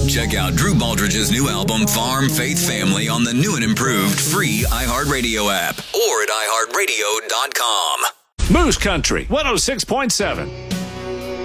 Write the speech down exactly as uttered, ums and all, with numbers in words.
Check out Drew Baldridge's new album, Farm Faith Family, on the new and improved free iHeartRadio app or at i heart radio dot com. Moose Country one oh six point seven.